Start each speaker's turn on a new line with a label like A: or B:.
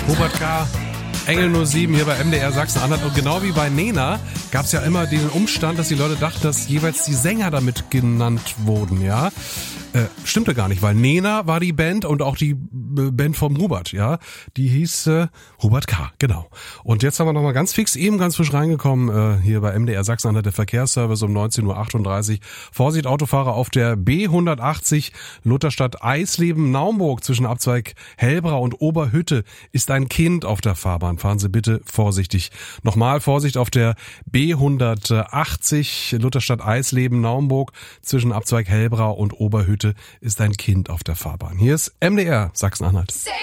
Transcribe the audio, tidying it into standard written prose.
A: Hubert K., Engel 07 hier bei MDR Sachsen-Anhalt. Und genau wie bei Nena gab es ja immer den Umstand, dass die Leute dachten, dass jeweils die Sänger damit genannt wurden, ja. Stimmte gar nicht, weil Nena war die Band und auch die Band vom Hubert, ja. Die hieß Hubert K., genau. Und jetzt haben wir nochmal ganz fix, eben ganz frisch reingekommen, hier bei MDR Sachsen-Anhalt, der Verkehrsservice um 19.38 Uhr. Vorsicht, Autofahrer auf der B180 Lutherstadt Eisleben-Naumburg zwischen Abzweig Hellbrau und Oberhütte ist ein Kind auf der Fahrbahn. Fahren Sie bitte vorsichtig. Nochmal Vorsicht auf der B180 Lutherstadt Eisleben-Naumburg zwischen Abzweig Hellbrau und Oberhütte ist ein Kind auf der Fahrbahn. Hier ist MDR Sachsen-Anhalt.